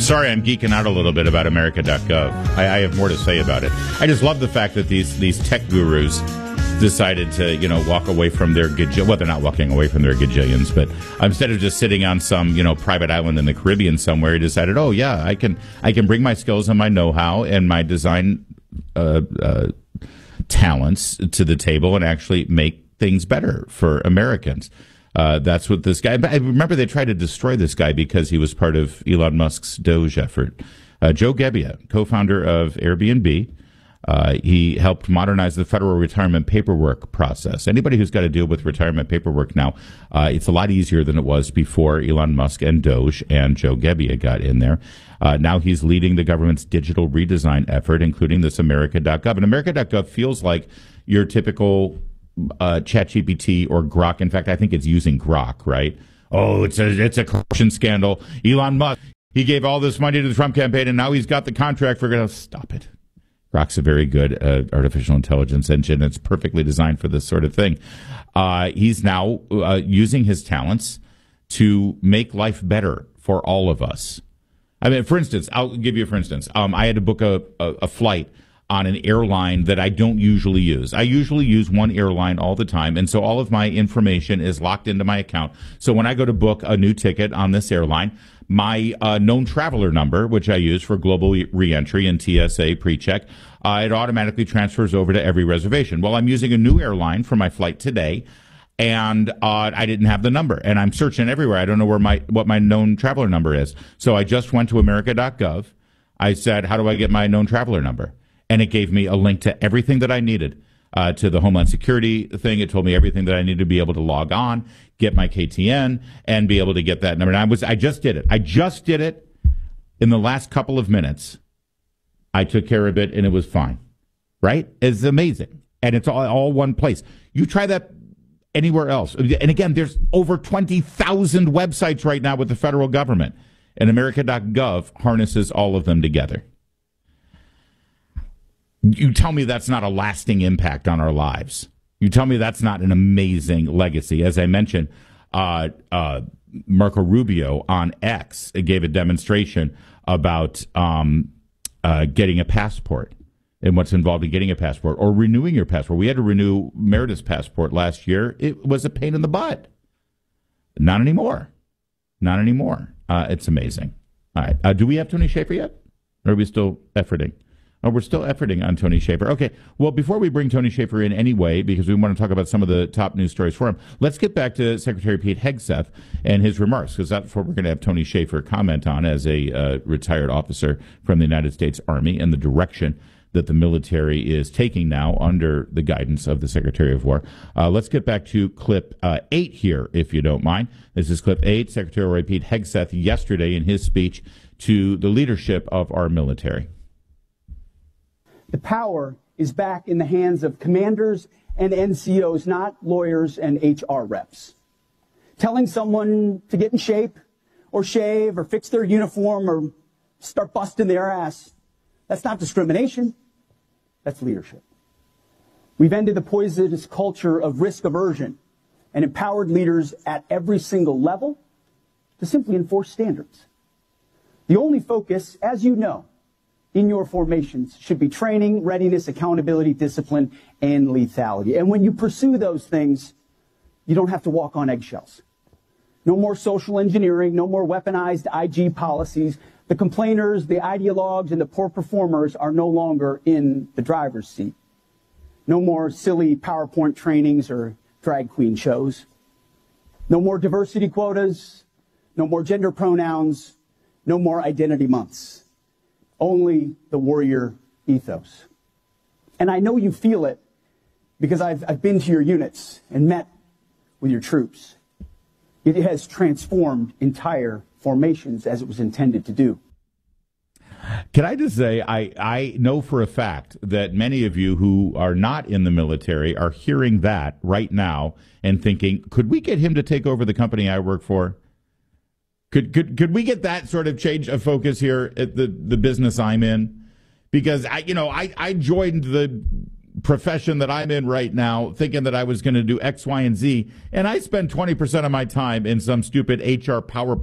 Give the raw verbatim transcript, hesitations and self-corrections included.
Sorry, I'm geeking out a little bit about America dot gov. I, I have more to say about it. I just love the fact that these these tech gurus decided to, you know, walk away from their gajillions. Well, they're not walking away from their gajillions, but instead of just sitting on some, you know, private island in the Caribbean somewhere, he decided, oh yeah, I can I can bring my skills and my know-how and my design uh, uh, talents to the table and actually make things better for Americans. Uh, that's what this guy. But I remember they tried to destroy this guy because he was part of Elon Musk's Doge effort. Uh, Joe Gebbia, co-founder of Airbnb. Uh, he helped modernize the federal retirement paperwork process. Anybody who's got to deal with retirement paperwork now, uh, it's a lot easier than it was before Elon Musk and Doge and Joe Gebbia got in there. Uh, now he's leading the government's digital redesign effort, including this America dot gov. And America dot gov feels like your typical uh, ChatGPT or Grok. In fact, I think it's using Grok, right? Oh, it's a, it's a corruption scandal. Elon Musk, he gave all this money to the Trump campaign, and now he's got the contract for going to stop it. Grok's a very good uh, artificial intelligence engine. It's perfectly designed for this sort of thing. Uh, he's now uh, using his talents to make life better for all of us. I mean, for instance, I'll give you a for instance. Um, I had to book a, a, a flight on an airline that I don't usually use. I usually use one airline all the time, and so all of my information is locked into my account. So when I go to book a new ticket on this airline, my uh, known traveler number, which I use for global reentry and T S A pre-check, uh, it automatically transfers over to every reservation. Well, I'm using a new airline for my flight today, and uh, I didn't have the number, and I'm searching everywhere. I don't know where my what my known traveler number is. So I just went to America dot gov. I said, how do I get my known traveler number? And it gave me a link to everything that I needed. Uh, to the Homeland Security thing. It told me everything that I needed to be able to log on, get my K T N, and be able to get that number. And I was, I just did it. I just did it in the last couple of minutes. I took care of it, and it was fine. Right? It's amazing. And it's all, all one place. You try that anywhere else. And again, there's over twenty thousand websites right now with the federal government. And America dot gov harnesses all of them together. You tell me that's not a lasting impact on our lives. You tell me that's not an amazing legacy. As I mentioned, uh, uh, Marco Rubio on X gave a demonstration about um, uh, getting a passport and what's involved in getting a passport or renewing your passport. We had to renew Meredith's passport last year. It was a pain in the butt. Not anymore. Not anymore. Uh, it's amazing. All right. Uh, do we have Tony Shaffer yet? Or are we still efforting? Oh, we're still efforting on Tony Shaffer. Okay, well, before we bring Tony Shaffer in anyway, because we want to talk about some of the top news stories for him, let's get back to Secretary Pete Hegseth and his remarks, because that's what we're going to have Tony Shaffer comment on as a uh, retired officer from the United States Army and the direction that the military is taking now under the guidance of the Secretary of War. Uh, let's get back to clip uh, eight here, if you don't mind. This is clip eight, Secretary Pete Hegseth yesterday in his speech to the leadership of our military. The power is back in the hands of commanders and N C Os, not lawyers and H R reps. Telling someone to get in shape or shave or fix their uniform or start busting their ass, that's not discrimination. That's leadership. We've ended the poisonous culture of risk aversion and empowered leaders at every single level to simply enforce standards. The only focus, as you know, in your formations should be training, readiness, accountability, discipline, and lethality. And when you pursue those things, you don't have to walk on eggshells. No more social engineering, no more weaponized I G policies. The complainers, the ideologues, and the poor performers are no longer in the driver's seat. No more silly PowerPoint trainings or drag queen shows. No more diversity quotas. No more gender pronouns. No more identity months. Only the warrior ethos. And I know you feel it because I've, I've been to your units and met with your troops. It has transformed entire formations as it was intended to do. Can I just say, I, I know for a fact that many of you who are not in the military are hearing that right now and thinking, could we get him to take over the company I work for? Could could could we get that sort of change of focus here at the, the business I'm in? Because I you know I, I joined the profession that I'm in right now thinking that I was going to do X, Y, and Z, and I spend twenty percent of my time in some stupid H R PowerPoint